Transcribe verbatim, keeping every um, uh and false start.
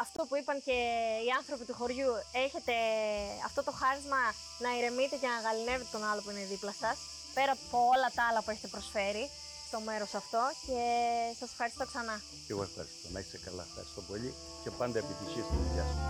αυτό που είπαν και οι άνθρωποι του χωριού, έχετε αυτό το χάρισμα να ηρεμείτε και να γαληνεύετε τον άλλο που είναι δίπλα σας, πέρα από όλα τα άλλα που έχετε προσφέρει στο μέρος αυτό, και σας ευχαριστώ ξανά. Και εγώ ευχαριστώ. Να είσαι καλά. Ευχαριστώ πολύ και πάντα επιτυχία στη δουλειά σου.